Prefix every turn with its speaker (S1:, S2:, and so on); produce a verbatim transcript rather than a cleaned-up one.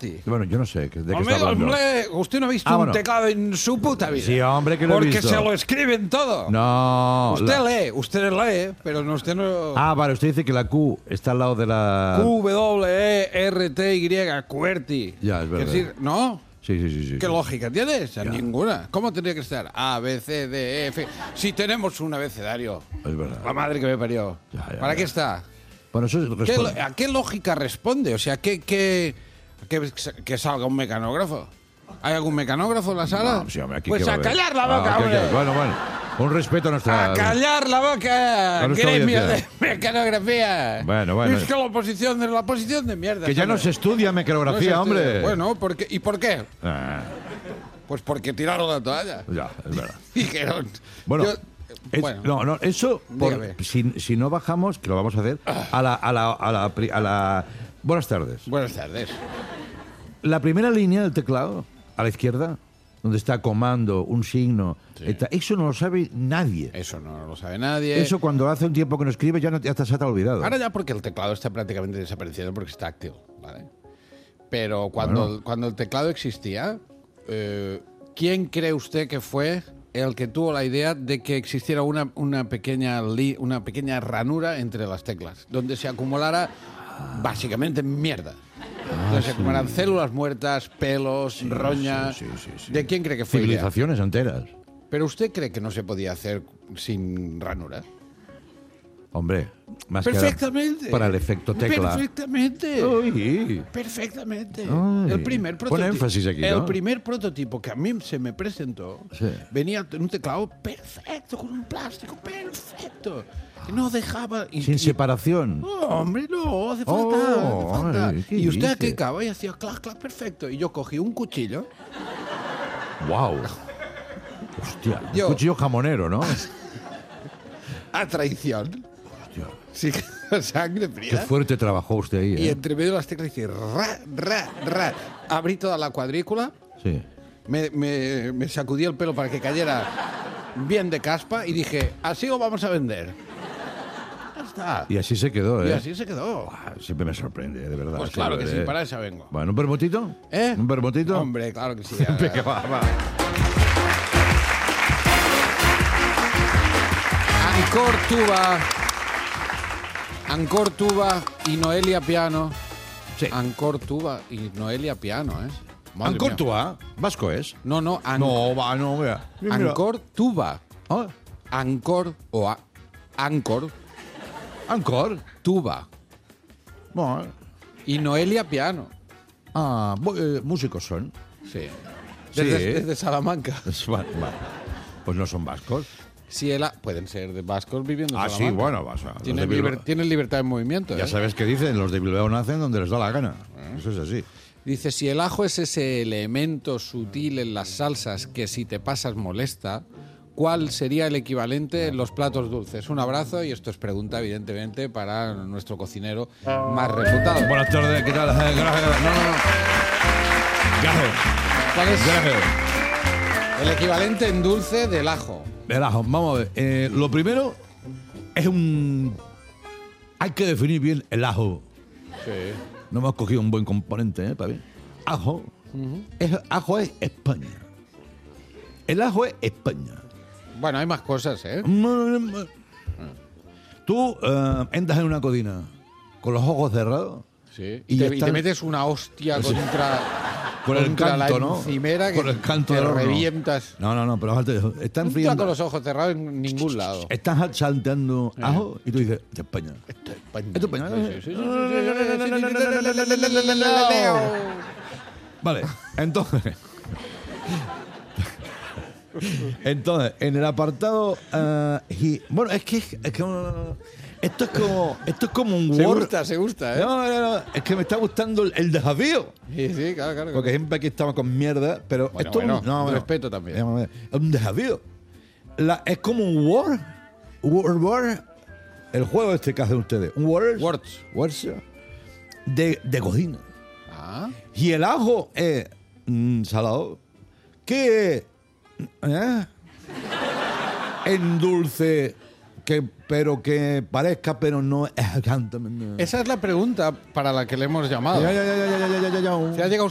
S1: QWERTY.
S2: Bueno, yo no sé de qué está
S1: Hombre,
S2: hablando.
S1: hombre, usted no ha visto
S2: Ah,
S1: un
S2: bueno.
S1: teclado en su puta vida.
S2: Sí, hombre, que lo he
S1: Porque
S2: visto.
S1: se lo escriben todo.
S2: No.
S1: Usted
S2: la-
S1: lee, usted lee, pero no, usted no...
S2: Ah, vale, usted dice que la Q está al lado de la...
S1: Q W E R T Y, QWERTY.
S2: Ya, es verdad.
S1: Que decir, ¿no?
S2: Sí, sí, sí. sí.
S1: ¿Qué lógica tienes? Ninguna. ¿Cómo tendría que estar? A, B, C, D, E, F. Si tenemos un abecedario.
S2: Es verdad.
S1: La madre que me parió.
S2: Ya, ya,
S1: ¿Para
S2: ya.
S1: qué está?
S2: Bueno, eso
S1: ¿Qué
S2: responde.
S1: lo- ¿A qué lógica responde? O sea, ¿qué, qué, qué- que salga un mecanógrafo? ¿Hay algún mecanógrafo en la sala?
S2: No, sí, hombre, aquí
S1: pues
S2: qué va
S1: a
S2: a haber.
S1: callar la
S2: Ah,
S1: boca,
S2: ¿qué-
S1: hombre.
S2: qué? Bueno, bueno. Un respeto a nuestra...
S1: A callar la boca,
S2: A nuestra
S1: gremio de
S2: audiencia.
S1: mecanografía.
S2: Bueno, bueno.
S1: Es que la oposición es la oposición de mierda.
S2: Que ya no
S1: hombre.
S2: se estudia
S1: No
S2: mecanografía,
S1: se
S2: hombre.
S1: estudia. Bueno, ¿por qué? ¿Y por qué?
S2: Ah,
S1: Pues porque tiraron la toalla.
S2: ya, es verdad.
S1: Dijeron.
S2: Bueno,
S1: yo-
S2: es-
S1: bueno.
S2: no, no, eso, por-
S1: Dígame.
S2: si, si no bajamos, que lo vamos a hacer, a la, a la, a la, pri- a la- Buenas tardes.
S1: Buenas tardes.
S2: La primera línea del teclado, a la izquierda, donde está comando, un signo, está- eso no lo sabe nadie.
S1: Eso no lo sabe nadie.
S2: Eso cuando hace un tiempo que no escribe ya, no, ya te- se te ha olvidado.
S1: Ahora ya porque el teclado está prácticamente desapareciendo porque está activo, ¿vale? Pero cuando,
S2: Bueno.
S1: cuando el teclado existía, eh, ¿quién cree usted que fue el que tuvo la idea de que existiera una, una, pequeña, li- una pequeña ranura entre las teclas, donde se acumulara básicamente mierda? Donde se acumularan células muertas, pelos, roña.
S2: sí, sí, sí.
S1: ¿De quién cree que fue idea?
S2: Civilizaciones enteras.
S1: ¿Pero usted cree que no se podía hacer sin ranura?
S2: Hombre, más que
S1: Perfectamente.
S2: para el efecto tecla.
S1: Perfectamente.
S2: Uy.
S1: Perfectamente.
S2: Ay.
S1: El primer
S2: Pon
S1: prototipo.
S2: énfasis aquí,
S1: El
S2: ¿no?
S1: primer prototipo que a mí se me presentó
S2: Sí.
S1: venía en un teclado perfecto, con un plástico perfecto. Que no dejaba. Y,
S2: Sin
S1: y-
S2: separación.
S1: No, hombre, no, hace falta.
S2: Oh,
S1: hace falta.
S2: ay, ¿qué
S1: y usted
S2: dice?
S1: clicaba y hacía clac, clac, perfecto. Y yo cogí un cuchillo.
S2: ¡Wow! Hostia,
S1: Yo-
S2: un cuchillo jamonero, ¿no?
S1: A traición.
S2: Hostia,
S1: Sí, sangre
S2: qué
S1: fría.
S2: fuerte trabajó usted ahí,
S1: Y
S2: ¿eh?
S1: entre medio de las teclas hice ra, ra, ra. Abrí toda la cuadrícula.
S2: Sí.
S1: Me, me- me sacudí el pelo para que cayera bien de caspa y dije, así lo vamos a vender. Ya está.
S2: Y así se quedó, ¿eh?
S1: Y así se quedó.
S2: Ah, siempre me sorprende, de verdad.
S1: Pues claro que sí,
S2: ¿eh?
S1: para eso vengo.
S2: Bueno, ¿un vermutito?
S1: ¿Eh?
S2: ¿Un vermutito?
S1: Hombre, claro que sí.
S2: Venga, va, va.
S1: Ancor Tuba. Ancor Tuba y Noelia Piano.
S2: Sí.
S1: Ancor Tuba y Noelia Piano, ¿eh? Madre
S2: Ancor
S1: mía.
S2: Tua, vasco es.
S1: No, no, An-
S2: No, va, no, mira. Mira.
S1: Ancor Tuba.
S2: Ah,
S1: Ancor o a- Ancor
S2: Ancor.
S1: Tuba
S2: Bueno,
S1: y Noelia Piano.
S2: ah, bu- eh, músicos son.
S1: Sí.
S2: Sí.
S1: Desde, desde Salamanca.
S2: Es- Bueno, bueno. Pues no son vascos.
S1: Si el a- pueden ser de vascos viviendo en
S2: Ah, sí,
S1: Salamanca.
S2: bueno, vas a. los
S1: Tienen,
S2: de Bilbao-
S1: liber- tienen libertad de movimiento.
S2: Ya
S1: ¿eh?
S2: sabes qué dicen, los de Bilbao nacen donde les da la gana. Eso es así.
S1: Dice, si el ajo es ese elemento sutil en las salsas que si te pasas molesta, ¿cuál sería el equivalente en los platos dulces? Un abrazo y esto es pregunta, evidentemente, para nuestro cocinero más reputado.
S2: Buenas tardes, ¿qué tal? Eh, Gracias. No, no, no. Gracias.
S1: ¿Cuál es
S2: Gracias.
S1: el equivalente en dulce del ajo?
S2: El ajo, vamos a ver. Eh, lo primero es un. Hay que definir bien el ajo.
S1: Sí.
S2: No hemos cogido un buen componente, ¿eh? Para bien. Ajo. es, ajo es España. El ajo es España.
S1: Bueno, hay más cosas, ¿eh?
S2: Tú eh, entras en una cocina con los ojos cerrados.
S1: Sí.
S2: Y
S1: Y, te, y
S2: están-
S1: te metes una hostia contra,
S2: Con el
S1: contra
S2: canto,
S1: la
S2: ¿no?
S1: encimera que
S2: Con el canto
S1: te
S2: del horno.
S1: revientas.
S2: No, no, no, pero fíjate, están
S1: No está
S2: friendo.
S1: con los ojos cerrados en ningún lado.
S2: Estás salteando ajo y tú dices, de España.
S1: Esto es España.
S2: Esto es España.
S1: Sí, sí, sí, sí, sí, sí, sí, sí.
S2: Vale, entonces. Entonces, en el apartado. eh, y- bueno, es que. Es que uh, esto es como. Esto es como un
S1: Se
S2: Word.
S1: gusta, se gusta, ¿eh?
S2: No, no, no, es que me está gustando el, el desafío.
S1: Sí, sí, claro, claro.
S2: Porque siempre aquí estamos con mierda, pero
S1: Bueno,
S2: esto es
S1: bueno,
S2: un, no, bueno,
S1: respeto también.
S2: Vamos a ver, es un desafío. La- es como un Word. Word, Word. El juego este que hacen ustedes. Un Word.
S1: Words.
S2: Words. De, de cocina.
S1: Ah,
S2: Y el ajo es mm, salado. ¿Qué es? ¿Eh? En dulce, que, pero que parezca, pero no es.
S1: esa es la pregunta para la que le hemos llamado.
S2: Ya, ya, ya, ya, ya, ya, ya, ya.
S1: Se ha llegado